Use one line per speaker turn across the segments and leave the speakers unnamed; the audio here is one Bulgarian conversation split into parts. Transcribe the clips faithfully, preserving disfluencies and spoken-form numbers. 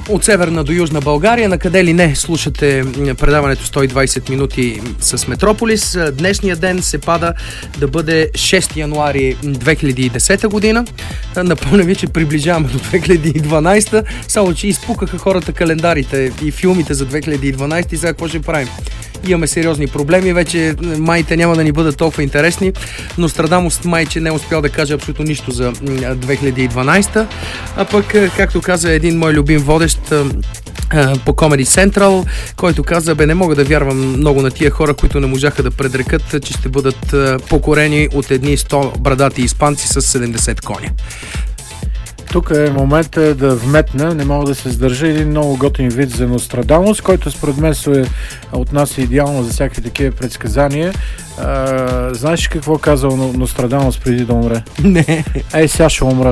от северна до южна България, на къде ли не слушате предаването сто и двайсет минути с Метрополис. Днешния ден се пада да бъде шести януари две хиляди и десета година. Напомня ви, че приближаваме до две хиляди и дванайсета, само че изпукаха хората календарите и филмите за две хиляди и дванайсета и сега какво ще правим? Имаме сериозни проблеми, вече майите няма да ни бъдат толкова интересни. Нострадамус майче не е успял да каже абсолютно нищо за две хиляди и дванайсета. А пък, както каза един мой любим водещ по Comedy Central, който каза, бе, не мога да вярвам много на тия хора, които не можаха да предрекат, че ще бъдат покорени от едни сто брадати испанци с седемдесет коня.
Тук е момента да вметна, не мога да се сдържа, един много готин вид за Нострадамус, който според мен се отнася идеално за всякакви такива предсказания. А, знаеш какво казал Нострадамус преди да умре?
Не.
Ей, сега ще умра.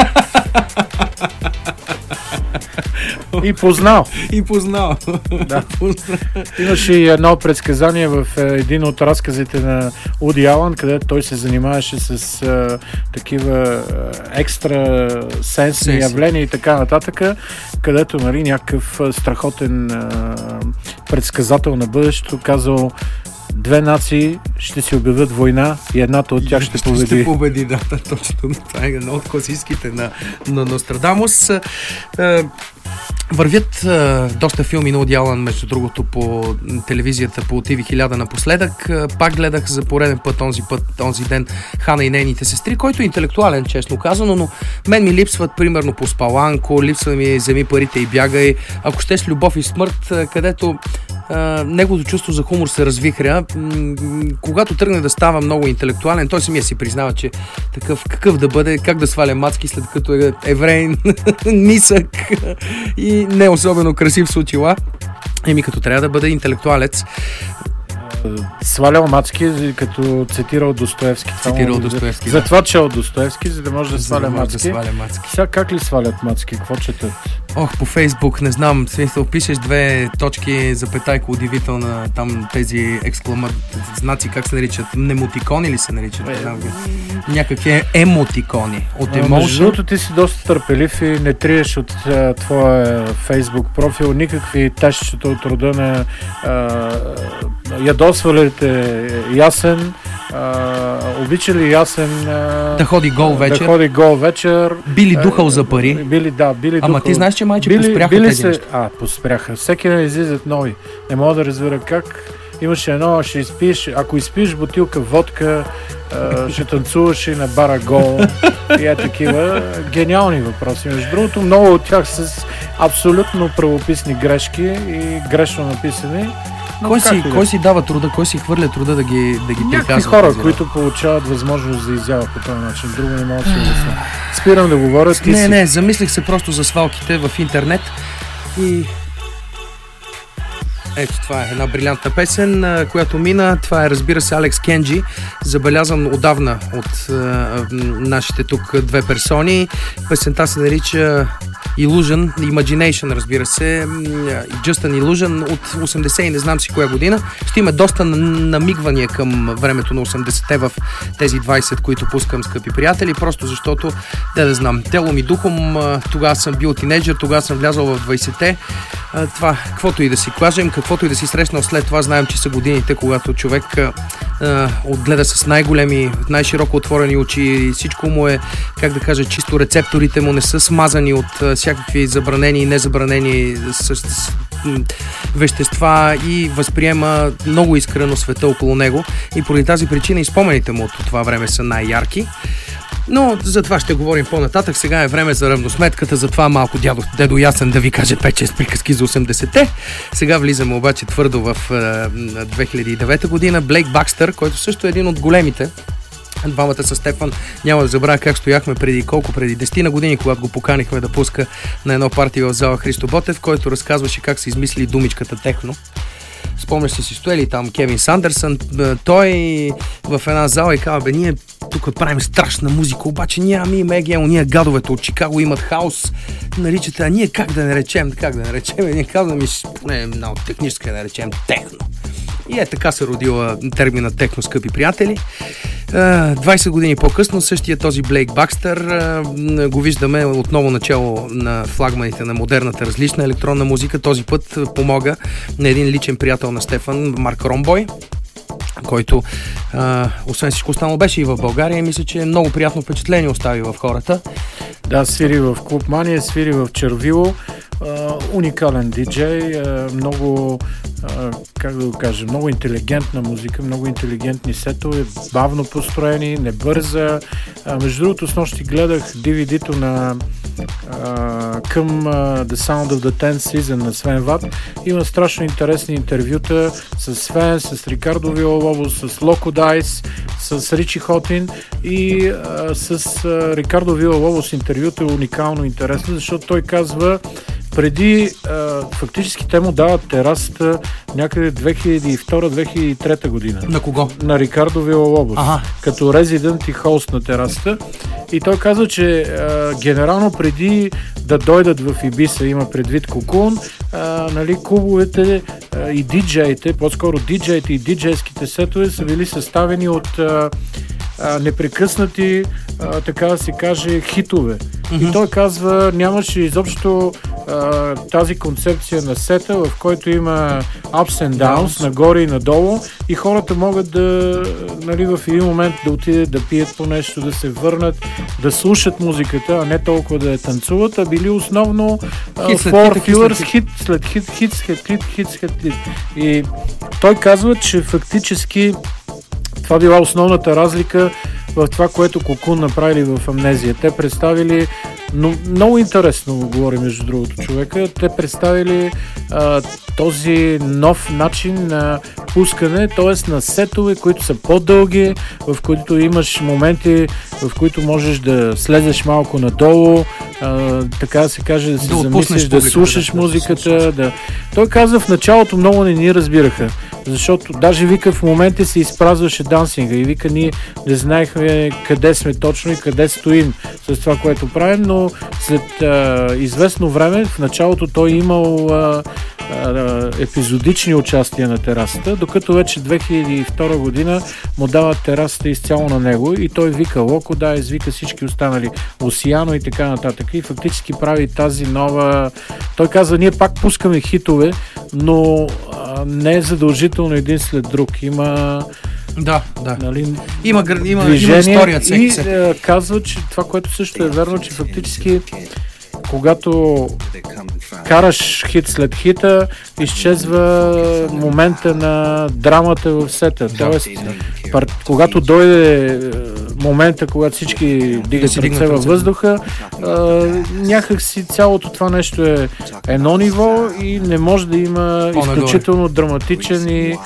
И познал.
И познал.
Да. Имаше и едно предсказание в един от разказите на Уди Алън, където той се занимаваше с а, такива а, екстра сенсни явления и така нататък, където, нали, някакъв страхотен а, предсказател на бъдещето казал: две нации ще си обявят война и едната от тях ще победи.
Ще победи, да, точно. Това е едно от класическите на, на Нострадамус. Вървят а, доста филми на Уди Алън, между другото, по телевизията, по Ти Ви хиляда напоследък. Пак гледах за пореден път онзи път, онзи ден Хана и нейните сестри, който е интелектуален, честно казано, но мен ми липсват, примерно, по Спаланко, липсва ми Вземи парите и бягай, ако ще с Любов и смърт, където Uh, неговото чувство за хумор се развихря. М- когато тръгне да става много интелектуален, той самия си признава, че такъв какъв да бъде, как да сваля мацки, след като е евреин, нисък и не особено красив с очила. Еми, като трябва да бъде интелектуалец.
Свалял мацки, като цитирал Достоевски.
Цитирал Достоевски,
за, да. Затова чел Достоевски, за да може да сваля мацки.
Да сваля мацки.
Сега как ли свалят мацки? Какво четат?
Ох, по Фейсбук, не знам, смисъл, пишеш две точки, запетайка удивителна, там тези ексклама... знаци, как се наричат? Немотикони ли се наричат?
Е,
знам, някакви емотикони. От емоtion.
Между другото, ти си доста търпелив и не триеш от а, твоя Фейсбук профил никакви тежчета от рода на а, ядосвалите Ясен, а, обича ли Ясен а,
да ходи гол вечер,
да ходи гол вечер,
били духал за пари.
Били, да, били
Ама
духал.
Ти знаеш, че майче
били,
поспряха
били
тези
се...
неща.
А, поспряха. Всеки ден излизат нови. Не мога да разбера как. Имаше едно, ще изпиш, ако изпиш бутилка водка, а, ще танцуваш и на бара гол. И е такива гениални въпроси. Между другото, много от тях с абсолютно правописни грешки и грешно написани.
Кой си, кой си дава труда, кой си хвърля труда да ги, да ги приказва?
Някакви хора, които получават възможност за изява по този начин. Друго не мога да се обясня. Спирам да говоря. Ти
не,
си...
не, замислих се просто за свалките в интернет и... Ето, това е една брилянтна песен, която мина. Това е, разбира се, Алекс Кенджи, забелязан отдавна от а, нашите тук две персони. Песента се нарича Illusion, Imagination, разбира се. Just an Illusion от осемдесет и не знам си коя година. Ще има доста намигвания към времето на осемдесетте в тези двайсет, които пускам, скъпи приятели, просто защото, да да знам, тело ми духом, тогава съм бил тинейджър, тогава съм влязъл в двайсетте. Това, каквото и да си кажем, каквото и да си срещнал след това, знаем, че са годините, когато човек а, отгледа с най-големи, най-широко отворени очи и всичко му е, как да кажа, чисто рецепторите му не са смазани от а, всякакви забранени и незабранени с, с, м, вещества и възприема много искрено света около него и поради тази причина и спомените му от това време са най-ярки. Но за това ще говорим по-нататък. Сега е време за равносметката, затова малко дядо, дедо Ясен да ви каже пет-шест приказки за осемдесетте. Сега влизаме обаче твърдо в е, две хиляди и девета година. Блейк Бакстър, който също е един от големите. Двамата с Стефан, няма да забравя как стояхме преди колко, преди десет на години, когато го поканихме да пуска на едно парти в зала Христо Ботев, който разказваше как се измисли думичката техно. Спомняш си си стояли там Кевин Сандърсън, той в една зала и казва, бе, ние тук правим страшна музика, обаче нямаме име, гемо, ние гадовете от Чикаго имат хаос, наричате, а ние как да наречем, как да наречем, ние казваме, не, много технически да наречем техно. И е така се родила термина техно, скъпи приятели. двайсет години по-късно същия този Блейк Бакстър го виждаме отново начало на флагманите на модерната различна електронна музика. Този път помога на един личен приятел на Стефан, Марк Ромбой, който а, освен всичко останало беше и в България и мисля, че много приятно впечатление остави в хората.
Да, свири в Клуб Мания, свири в Червило. Uh, уникален диджей, uh, много, uh, как да го кажа, много интелигентна музика, много интелигентни сетове, бавно построени, не бърза. Uh, между другото, с нощи гледах ди ви ди-то на uh, към uh, The Sound of the Tenth Season на Свен Ват. Има страшно интересни интервюта с Свен, с Рикардо Вилалобос, с Локо Дайс, с Ричи Хотин и uh, с uh, Рикардо Вилалобос интервюто е уникално интересно, защото той казва преди, а, фактически те му дават терасата някъде две хиляди и втора - две хиляди и трета година.
На кого?
На Рикардо Вилалобос. Ага. Като резидент и хост на терасата. И той казва, че а, генерално преди да дойдат в Ибиса, има предвид Кокун, а, нали, клубовете а, и диджеите, по-скоро диджеите и диджейските сетове са били съставени от а, а, непрекъснати, а, така да се каже, хитове. Mm-hmm. И той казва, нямаше изобщо а, тази концепция на сета, в който има ups and downs, yes. нагоре и надолу, и хората могат да, нали, в един момент да отидат да пият по нещо, да се върнат, да слушат музиката, а не толкова да я танцуват, а били основно four fillers, хит след хит, хит след хит, хит след хит. И той казва, че фактически това била основната разлика в това, което Кокун направили в Амнезия. Те представили, но много интересно говори между другото човека, те представили а, този нов начин на пускане, т.е. на сетове, които са по-дълги, в които имаш моменти, в които можеш да слезеш малко надолу, а, така да се каже, да се да замислиш, да слушаш да, музиката. Да, да. Той каза, в началото много не ни разбираха, защото даже вика в моменти се изпразваше дансинга и вика ние не знаехме къде сме точно и къде стоим с това, което правим, но след а, известно време, в началото той имал а, а, епизодични участия на терасата, докато вече две хиляди и втора година му дават терасата изцяло на него и той вика Локо Дайс, вика всички останали Осиано и така нататък и фактически прави тази нова... Той казва, ние пак пускаме хитове, но а, не е задължително един след друг. Има
Да, да.
Нали,
има, има, има история.
И е, казва, че това, което също е верно, че фактически когато караш хит след хита, изчезва момента на драмата в сета. Да, Тоест, да. Пар, когато дойде момента, когато всички дигат да ръце във въздуха, а, някак си цялото това нещо е едно ниво и не може да има изключително драматичен и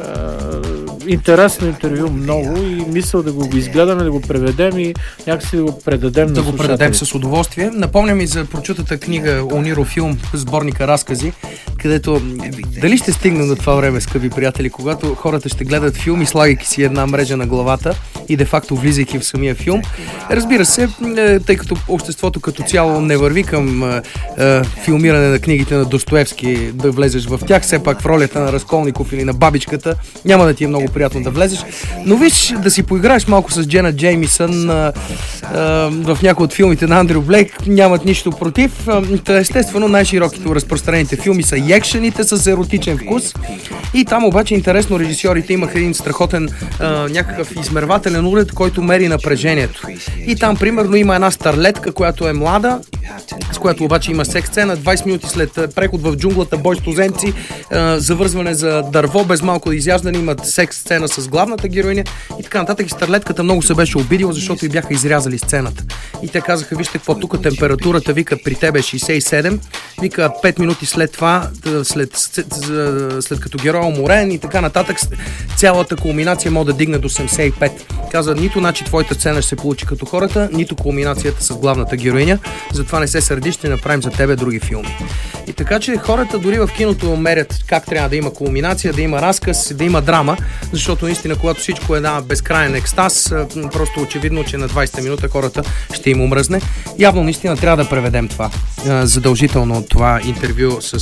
интересно интервю много и мисля да го изгледаме, да го преведем и някакси да го предадем
да
на
го предадем с удоволствие. Напомням и за прочутата книга Ониро филм, сборника разкази, където дали ще стигне до това време, скъпи приятели, когато хората ще гледат филм и слагайки си една мрежа на главата и де-факто влизайки в самия филм. Разбира се, тъй като обществото като цяло не върви към е, е, филмиране на книгите на Достоевски, да влезеш в тях, все пак в ролята на Разколников или на бабичката, няма да ти е много приятно да влезеш. Но виж, да си поиграеш малко с Джена Джеймисън а, а, в някои от филмите на Андрю Блейк, нямат нищо против. А, естествено, най-широките разпространените филми са и екшените с еротичен вкус. И там обаче интересно режисьорите имаха един страхотен а, някакъв измервателен уред, който мери напрежението. И там, примерно, има една старлетка, която е млада, с която обаче има секс сцена. двайсет минути след преход в джунглата, бой с туземци, а, завързване за дърво, без малко да изяждане, имат секс сцена с главната героиня и така нататък. И старлетката много се беше обидила, защото и бяха изрязали сцената. И те казаха, вижте какво тук температурата, вика, при тебе е шейсет и седем, вика пет минути след това, след, след като герой е уморен и така нататък, цялата кулминация може да дигне до седемдесет и пет. Каза, нито значи твоята сцена ще се получи като хората, нито кулминацията с главната героиня, затова не се сърди, ще направим за тебе други филми. И така, че хората дори в киното мерят как трябва да има кулминация, да има разказ, да има драма, защото наистина, когато всичко е една безкрайен екстаз, просто очевидно, че на двайсета минута хората ще им омръзне. Явно наистина трябва да преведем това. Задължително това интервю с Рикардо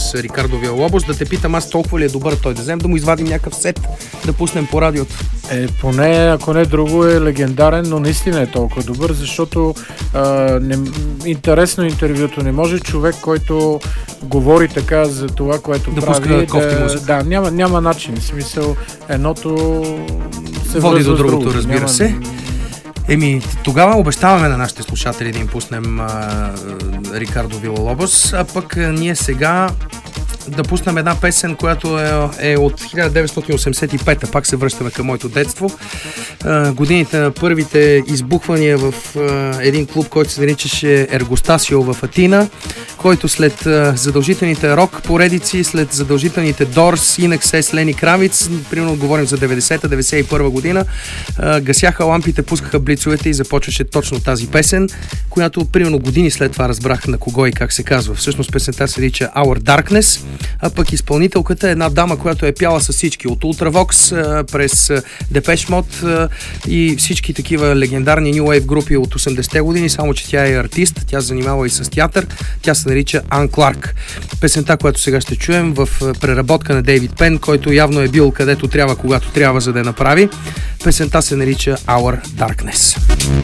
Рикардо Вилалобос. Да те питам аз, толкова ли е добър той? Да вземем да му извадим някакъв сет, да пуснем по радиото.
Е, поне, ако не друго, е легендарен, но наистина е толкова добър, защото а, не, интересно интервюто. Не може човек, който говори така за това, което
да
прави,
пуска
да, да, няма, няма начин. В смисъл, едното се
води до другото,
друго.
разбира
няма...
се. Еми, тогава обещаваме на нашите слушатели да им пуснем а, Рикардо Вилалобос, а пък а, ние сега да пуснем една песен, която е, е от хиляда деветстотин осемдесет и пета, пак се връщаме към моето детство. А, годините на първите избухвания в а, един клуб, който се наричаше Ергостасио в Атина, който след а, задължителните рок поредици, след задължителните Дорс, Инексес, Лени Кравиц, примерно говорим за деветдесета деветдесет и първа година, а, гасяха лампите, пускаха блицовете и започваше точно тази песен, която примерно години след това разбрах на кого и как се казва. Всъщност песента се нарича Our Darkness, а пък изпълнителката е една дама, която е пяла с всички от Ultravox през Depeche Mode и всички такива легендарни New Wave групи от осемдесетте години, само че тя е артист, тя се занимава и с театър, тя се нарича Ан Кларк. Песента, която сега ще чуем в преработка на Дейвид Пен, който явно е бил където трябва, когато трябва, за да я направи. Песента се нарича Our Darkness.